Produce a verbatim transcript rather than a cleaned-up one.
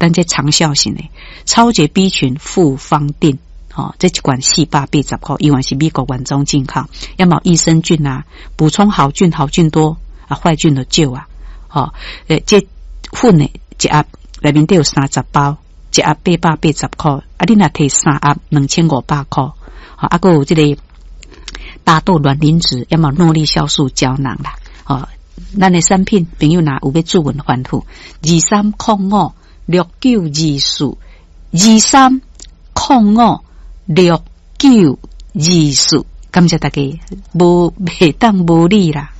但这长效型的超绝 B 群复方定。哦，这一罐四百八十块，因为是美国原装进口，要么益生菌啊，补充好菌，好菌多啊，坏菌就少啊。哦，诶，这粉的一盒内面都有三十包，一盒八百八十块，啊，你若摕三盒两千五百块。好、哦，啊，还有这个大豆卵磷脂，要么诺丽酵素胶囊啦。哦，咱的产品朋友若有要注文反复，二三零五六九二四，二三零五。六九二四，感谢大家，无袂当无理啦。